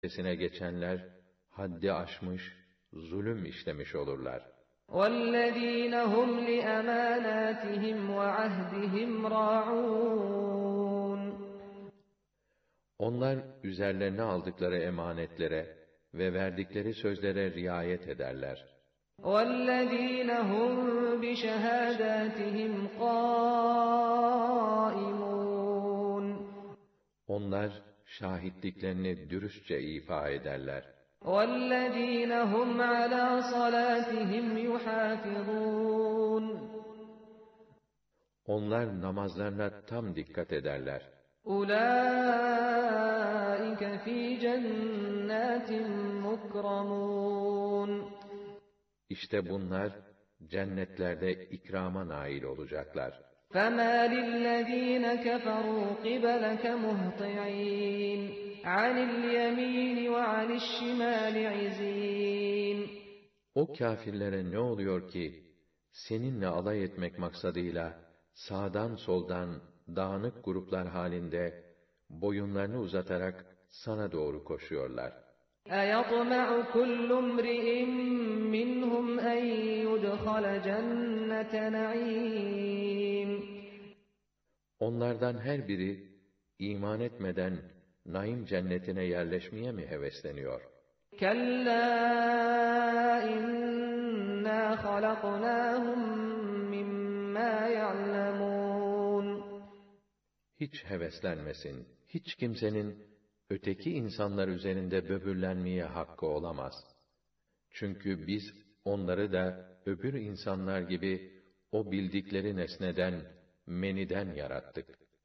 ötesine geçenler, haddi aşmış, zulüm işlemiş olurlar. وَالَّذ۪ينَ هُمْ لِأَمَانَاتِهِمْ وَعَهْدِهِمْ رَاعُونَ Onlar üzerlerine aldıkları emanetlere ve verdikleri sözlere riayet ederler. وَالَّذ۪ينَ هُمْ بِشَهَادَاتِهِمْ قَائِمُونَ Onlar şahitliklerini dürüstçe ifa ederler. وَالَّذ۪ينَ هُمْ عَلَى صَلَاتِهِمْ يُحَافِظُونَ Onlar namazlarına tam dikkat ederler. أُولَٰئِكَ ف۪ي جَنَّاتٍ مُكْرَمُونَ İşte bunlar cennetlerde ikrama nail olacaklar. فَمَا لِلَّذ۪ينَ كَفَرُوا قِبَلَكَ مُهْطِعِينَ عَنِ الْيَم۪ينِ وَعَنِ الشِّمَالِ عِز۪ينَ O kâfirlere ne oluyor ki, seninle alay etmek maksadıyla, sağdan soldan dağınık gruplar halinde, boyunlarını uzatarak sana doğru koşuyorlar. أَيَطْمَعُ كُلُّ امْرِئٍ مِّنْهُمْ أَنْ يُدْخَلَ جَنَّةَ نَعِيمٍ Onlardan her biri, iman etmeden, naim cennetine yerleşmeye mi hevesleniyor? كَلَّا إِنَّا خَلَقْنَاهُمْ مِمَّا يَعْلَمُونَ Hiç heveslenmesin, hiç kimsenin, öteki insanlar üzerinde böbürlenmeye hakkı olamaz. Çünkü biz, onları da, öbür insanlar gibi, o bildikleri nesneden, meniden yarattık.